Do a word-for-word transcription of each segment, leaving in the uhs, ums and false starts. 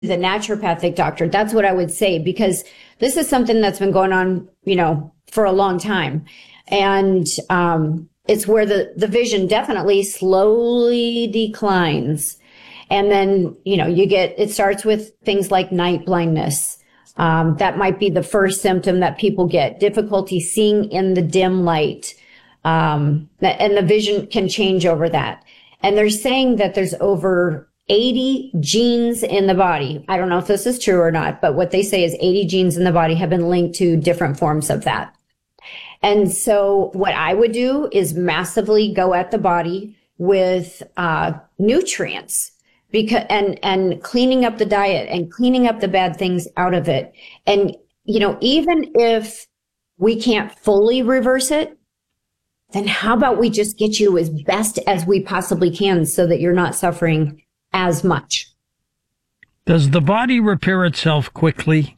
the naturopathic doctor. That's what I would say, because this is something that's been going on, you know, for a long time. And um, it's where the, the vision definitely slowly declines. And then, you know, you get, it starts with things like night blindness. Um, that might be the first symptom that people get, difficulty seeing in the dim light. Um, and the vision can change over that. And they're saying that there's over eighty genes in the body. I don't know if this is true or not, but what they say is eighty genes in the body have been linked to different forms of that. And so what I would do is massively go at the body with uh, nutrients, because and and cleaning up the diet and cleaning up the bad things out of it. And, you know, even if we can't fully reverse it, then how about we just get you as best as we possibly can so that you're not suffering as much. Does the body repair itself quickly?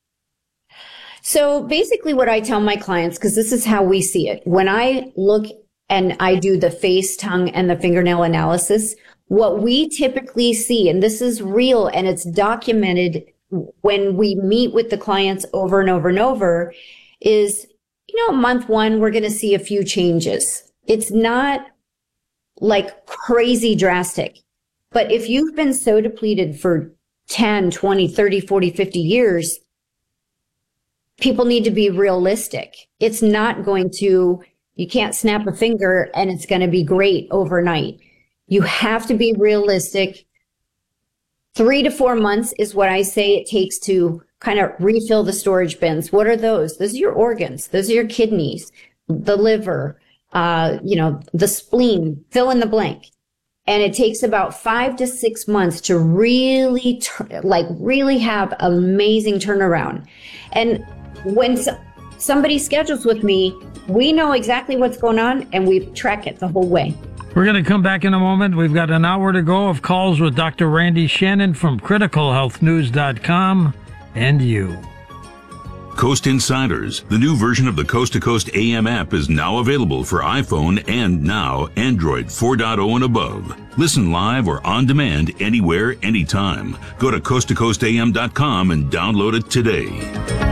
So basically what I tell my clients, because this is how we see it, when I look and I do the face, tongue, and the fingernail analysis, what we typically see, and this is real and it's documented when we meet with the clients over and over and over, is, you know, month one, we're going to see a few changes. It's not like crazy drastic. But if you've been so depleted for ten, twenty, thirty, forty, fifty years, people need to be realistic. It's not going to, you can't snap a finger and it's going to be great overnight. You have to be realistic. Three to four months is what I say it takes to kind of refill the storage bins. What are those? Those are your organs. Those are your kidneys, the liver, uh, you know, the spleen, fill in the blank. And it takes about five to six months to really, like, really have amazing turnaround. And when so- somebody schedules with me, we know exactly what's going on and we track it the whole way. We're going to come back in a moment. We've got an hour to go of calls with Doctor Randy Shannon from critical health news dot com and you. Coast Insiders, the new version of the Coast to Coast A M app, is now available for iPhone and now Android four point oh and above. Listen live or on demand anywhere, anytime. Go to coast to coast a m dot com and download it today.